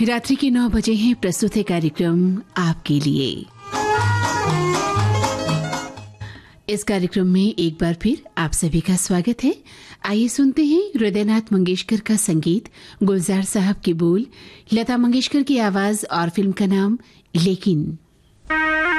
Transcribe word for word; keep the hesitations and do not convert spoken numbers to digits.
रात्रि के नौ बजे हैं। प्रस्तुत है कार्यक्रम आपके लिए। इस कार्यक्रम में एक बार फिर आप सभी का स्वागत है। आइए सुनते हैं हृदयनाथ मंगेशकर का संगीत, गुलजार साहब के बोल, लता मंगेशकर की आवाज और फिल्म का नाम लेकिन।